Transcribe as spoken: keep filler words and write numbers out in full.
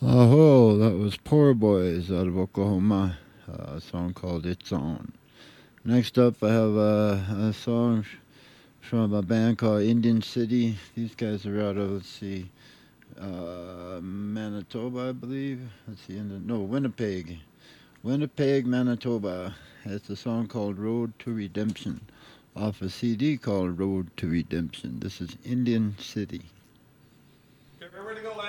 Oh, that was Poor Boys out of Oklahoma. Uh, a song called It's On. Next up, I have a, a song from a band called Indian City. These guys are out of, let's see, uh, Manitoba, I believe. Let's see, in the, no, Winnipeg. Winnipeg, Manitoba. It's a song called Road to Redemption off a C D called Road to Redemption. This is Indian City. Okay, we're ready to go.